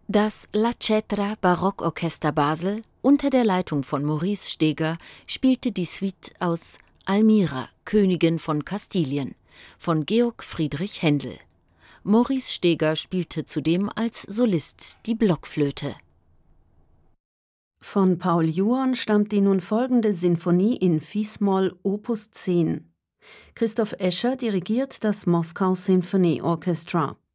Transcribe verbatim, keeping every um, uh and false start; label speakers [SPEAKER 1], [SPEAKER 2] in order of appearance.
[SPEAKER 1] Das La Cetra Barockorchester Basel unter der Leitung von Maurice Steger spielte die Suite aus Almira, Königin von Kastilien von Georg Friedrich Händel. Maurice Steger spielte zudem als Solist die Blockflöte.
[SPEAKER 2] Von Paul Juon stammt die nun folgende Sinfonie in Fis-Moll Opus zehn. Christoph Escher dirigiert das Moskau Symphony Orchestra.